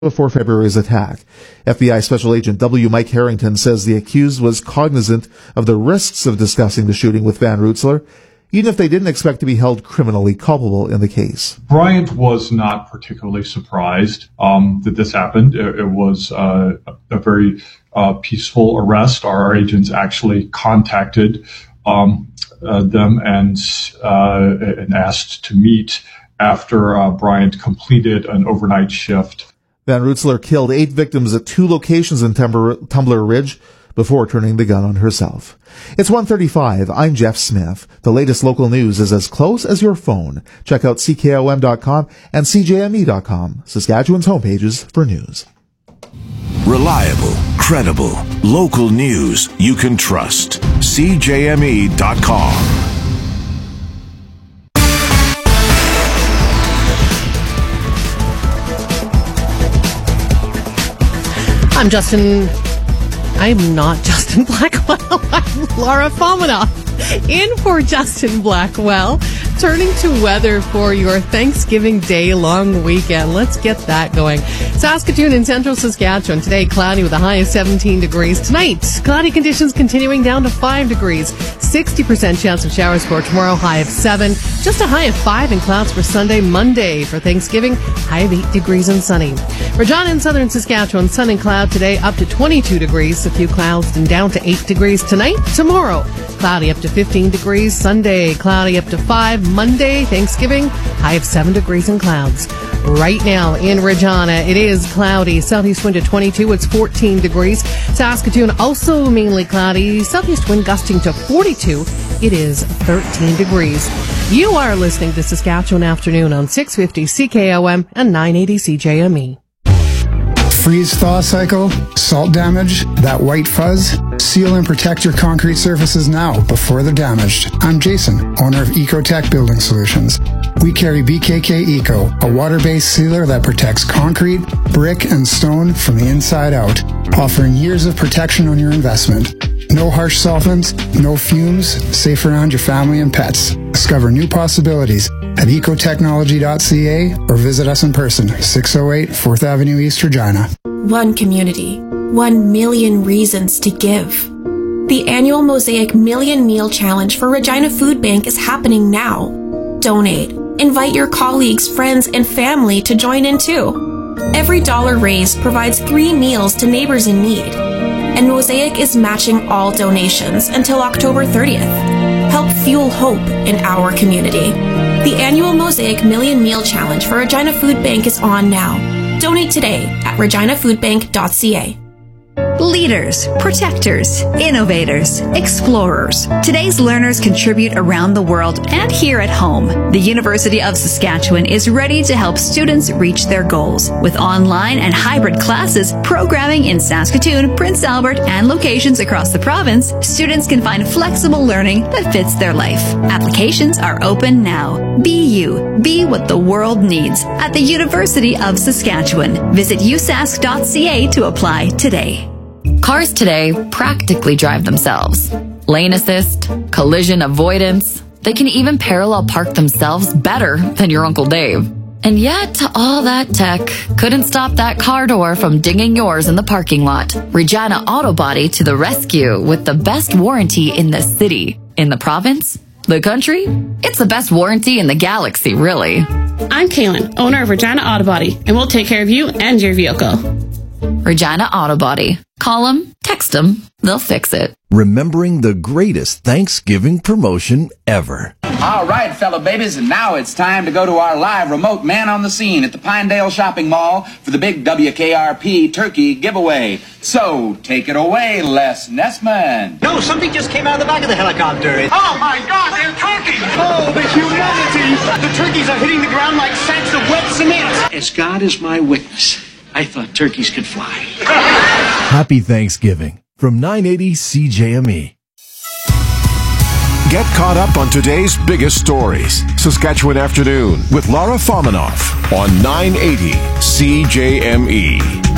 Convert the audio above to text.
before February's attack. FBI Special Agent W. Mike Harrington says the accused was cognizant of the risks of discussing the shooting with Van Rootselaar, even if they didn't expect to be held criminally culpable in the case. Bryant was not particularly surprised that this happened. It was a very peaceful arrest. Our agents actually contacted them and asked to meet after Bryant completed an overnight shift. Van Rootselaar killed 8 victims at 2 locations in Tumbler Ridge before turning the gun on herself. It's 1:35. I'm Jeff Smith. The latest local news is as close as your phone. Check out CKOM.com and CJME.com, Saskatchewan's homepages for news. Reliable, credible, local news you can trust. CJME.com. I'm not Justin Blackwell. I'm Laura Fominov. In for Justin Blackwell. Turning to weather for your Thanksgiving Day long weekend. Let's get that going. Saskatoon and central Saskatchewan. Today, cloudy with a high of 17 degrees. Tonight, cloudy conditions continuing down to 5 degrees. 60% chance of showers for tomorrow, high of 7. Just a high of 5 and clouds for Sunday. Monday for Thanksgiving, high of 8 degrees and sunny. Regina in southern Saskatchewan, sun and cloud today up to 22 degrees. A few clouds and down to 8 degrees tonight. Tomorrow, cloudy up to 15 degrees. Sunday, cloudy up to 5. Monday, Thanksgiving, high of 7 degrees and clouds. Right now in Regina, it is cloudy. Southeast wind at 22. It's 14 degrees. Saskatoon, also mainly cloudy. Southeast wind gusting to 42. It is 13 degrees. You are listening to Saskatchewan Afternoon on 650 CKOM and 980 CJME. Freeze-thaw cycle, salt damage, that white fuzz. Seal and protect your concrete surfaces now before they're damaged. I'm Jason, owner of Ecotech Building Solutions. We carry BKK Eco, a water-based sealer that protects concrete, brick, and stone from the inside out, offering years of protection on your investment. No harsh solvents, no fumes, safe around your family and pets. Discover new possibilities at ecotechnology.ca or visit us in person, 608 4th Avenue East, Regina. One community, 1 million reasons to give. The annual Mosaic Million Meal Challenge for Regina Food Bank is happening now. Donate. Invite your colleagues, friends, and family to join in too. Every dollar raised provides 3 meals to neighbors in need. And Mosaic is matching all donations until October 30th. Help fuel hope in our community. The annual Mosaic Million Meal Challenge for Regina Food Bank is on now. Donate today at reginafoodbank.ca. Leaders, protectors, innovators, explorers. Today's learners contribute around the world and here at home. The University of Saskatchewan is ready to help students reach their goals. With online and hybrid classes, programming in Saskatoon, Prince Albert, and locations across the province, students can find flexible learning that fits their life. Applications are open now. Be you. Be what the world needs at the University of Saskatchewan. Visit usask.ca to apply today. Cars today practically drive themselves. Lane assist, collision avoidance. They can even parallel park themselves better than your Uncle Dave. And yet, all that tech couldn't stop that car door from dinging yours in the parking lot. Regina Auto Body to the rescue with the best warranty in the city. In the province? The country? It's the best warranty in the galaxy, really. I'm Kaylin, owner of Regina Auto Body, and we'll take care of you and your vehicle. Regina Auto Body. Call them, text them, they'll fix it. Remembering the greatest Thanksgiving promotion ever. All right, fellow babies, and now it's time to go to our live remote man on the scene at the Pinedale Shopping Mall for the big WKRP turkey giveaway. So, take it away, Les Nessman. No, something just came out of the back of the helicopter. Oh my God, they're turkeys! Oh, the humanity! The turkeys are hitting the ground like sacks of wet cement. As God is my witness, I thought turkeys could fly. Happy Thanksgiving from 980 CJME. Get caught up on today's biggest stories. Saskatchewan Afternoon with Laura Fominov on 980 CJME.